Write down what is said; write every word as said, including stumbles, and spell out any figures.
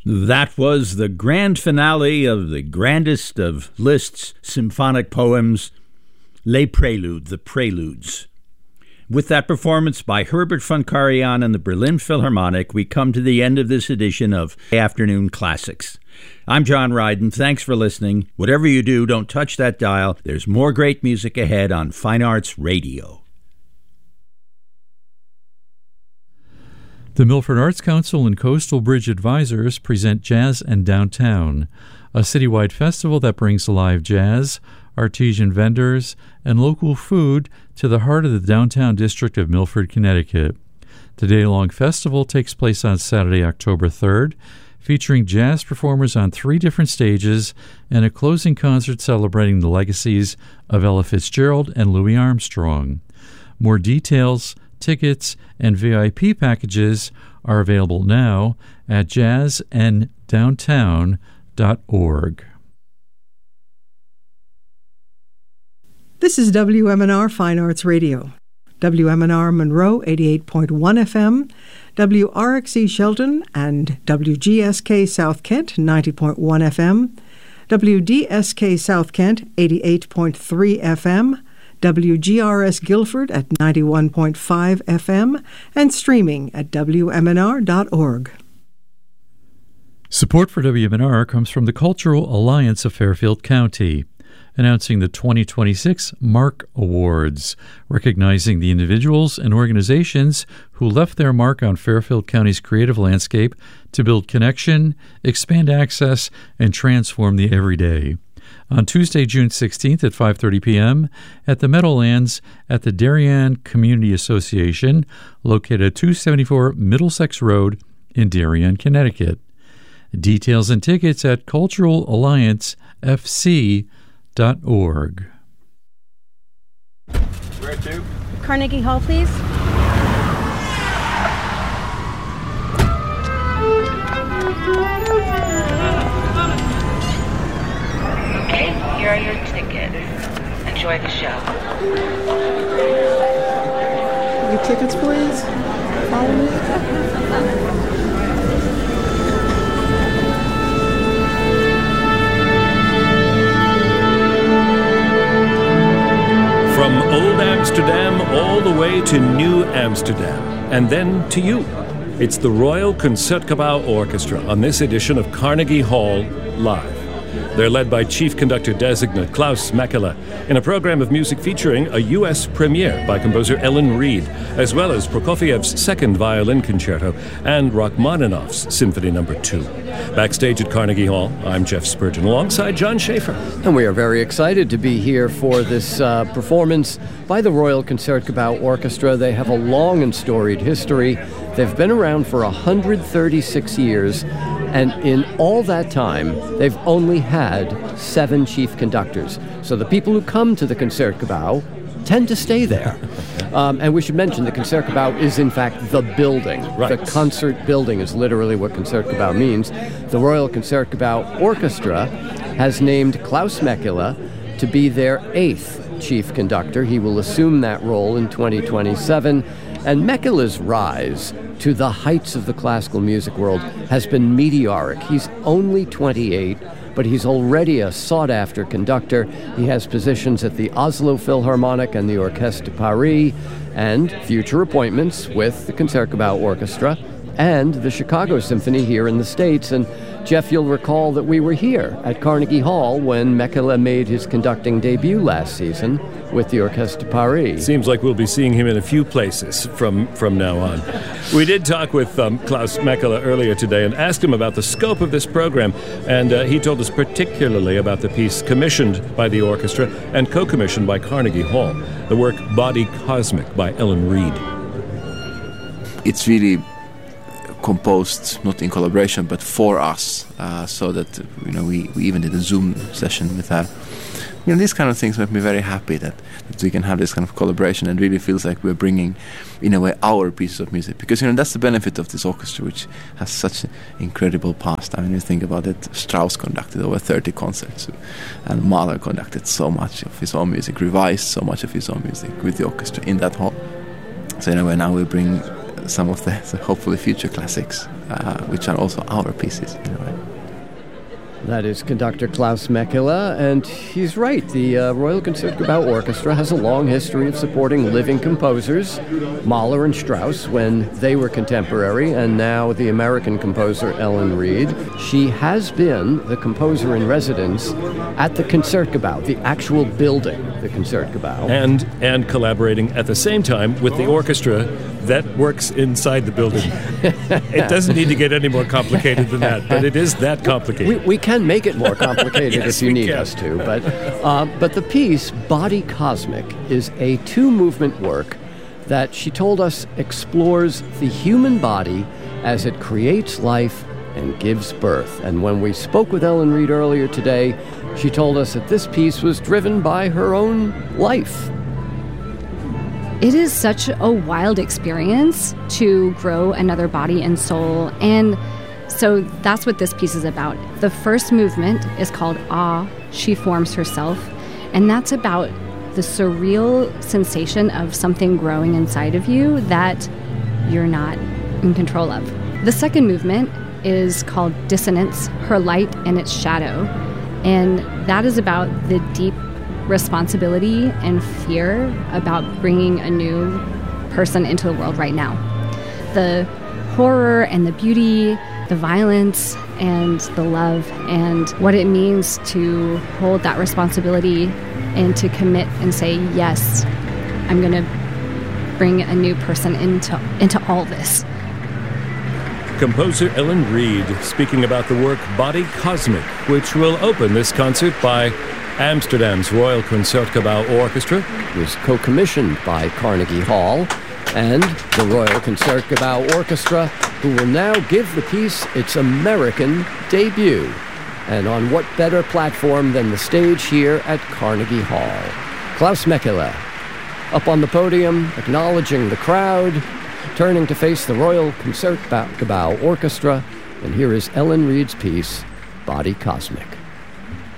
That was the grand finale of the grandest of Liszt's symphonic poems, Les Préludes, the Preludes. With that performance by Herbert von Karajan and the Berlin Philharmonic, we come to the end of this edition of Afternoon Classics. I'm John Ryden. Thanks for listening. Whatever you do, don't touch that dial. There's more great music ahead on Fine Arts Radio. The Milford Arts Council and Coastal Bridge Advisors present Jazz and Downtown, a citywide festival that brings alive jazz, artisan vendors, and local food to the heart of the downtown district of Milford, Connecticut. The day-long festival takes place on Saturday, October third, featuring jazz performers on three different stages and a closing concert celebrating the legacies of Ella Fitzgerald and Louis Armstrong. More details, tickets, and V I P packages are available now at jazz and downtown dot org. This is W M N R Fine Arts Radio. W M N R Monroe eighty-eight point one F M, W R X E Shelton and W G S K South Kent ninety point one F M, W D S K South Kent eighty-eight point three F M, W G R S Guilford at ninety-one point five F M, and streaming at W M N R dot org. Support for W M N R comes from the Cultural Alliance of Fairfield County, announcing the twenty twenty-six MARK Awards, recognizing the individuals and organizations who left their mark on Fairfield County's creative landscape to build connection, expand access, and transform the everyday. On Tuesday, June sixteenth at five thirty p.m. at the Meadowlands at the Darien Community Association, located at two seventy-four Middlesex Road in Darien, Connecticut. Details and tickets at cultural alliance f c dot org. Where to? Carnegie Hall, please. Okay, here are your tickets. Enjoy the show. Your tickets, please. Follow me. From Old Amsterdam all the way to New Amsterdam, and then to you. It's the Royal Concertgebouw Orchestra on this edition of Carnegie Hall Live. They're led by Chief Conductor Designate Klaus Mäkelä in a program of music featuring a U S premiere by composer Ellen Reed, as well as Prokofiev's Second Violin Concerto and Rachmaninoff's Symphony Number two. Backstage at Carnegie Hall, I'm Jeff Spurgeon, alongside John Schaefer. And we are very excited to be here for this uh, performance by the Royal Concertgebouw Orchestra. They have a long and storied history. They've been around for one hundred thirty-six years, and in all that time, they've only had seven chief conductors. So the people who come to the Concertgebouw tend to stay there. Um, and we should mention the Concertgebouw is, in fact, the building. Right. The concert building is literally what Concertgebouw means. The Royal Concertgebouw Orchestra has named Klaus Mäkelä to be their eighth chief conductor. He will assume that role in twenty twenty-seven. And Mäkelä's rise to the heights of the classical music world has been meteoric. He's only twenty-eight, but he's already a sought-after conductor. He has positions at the Oslo Philharmonic and the Orchestre de Paris, and future appointments with the Concertgebouw Orchestra and the Chicago Symphony here in the States. And Jeff, you'll recall that we were here at Carnegie Hall when Mäkelä made his conducting debut last season with the Orchestre de Paris. Seems like we'll be seeing him in a few places from, from now on. We did talk with um, Klaus Mäkelä earlier today and asked him about the scope of this program, and uh, he told us particularly about the piece commissioned by the orchestra and co-commissioned by Carnegie Hall, the work Body Cosmic by Ellen Reed. It's really composed not in collaboration but for us, uh, so that you know we, we even did a Zoom session with her. You know, these kind of things make me very happy that, that we can have this kind of collaboration, and really feels like we're bringing, in a way, our pieces of music. Because, you know, that's the benefit of this orchestra, which has such an incredible past. I mean, you think about it, Strauss conducted over thirty concerts, and Mahler conducted so much of his own music, revised so much of his own music with the orchestra in that hall. So, in a way, now we bring some of the, the hopefully future classics, uh, which are also our pieces in a way. That is conductor Klaus Mäkelä, and he's right. The uh, Royal Concertgebouw Orchestra has a long history of supporting living composers, Mahler and Strauss when they were contemporary, and now the American composer Ellen Reid. She has been the composer in residence at the Concertgebouw, the actual building, the Concertgebouw. And, and collaborating at the same time with the orchestra that works inside the building. It doesn't need to get any more complicated than that, but it is that complicated. We, we can make it more complicated Yes, if you we need can. us to. But, uh, but the piece, Body Cosmic, is a two-movement work that she told us explores the human body as it creates life and gives birth. And when we spoke with Ellen Reid earlier today, she told us that this piece was driven by her own life. It is such a wild experience to grow another body and soul, and so that's what this piece is about. The first movement is called Ah, She Forms Herself, and that's about the surreal sensation of something growing inside of you that you're not in control of. The second movement is called Dissonance, Her Light and Its Shadow, and that is about the deep responsibility and fear about bringing a new person into the world right now. The horror and the beauty, the violence and the love, and what it means to hold that responsibility and to commit and say, yes, I'm going to bring a new person into, into all this. Composer Ellen Reid speaking about the work Body Cosmic, which will open this concert by Amsterdam's Royal Concertgebouw Orchestra. It was co-commissioned by Carnegie Hall and the Royal Concertgebouw Orchestra, who will now give the piece its American debut. And on what better platform than the stage here at Carnegie Hall? Klaus Mäkelä, up on the podium, acknowledging the crowd, turning to face the Royal Concertgebouw Orchestra, and here is Ellen Reid's piece, Body Cosmic.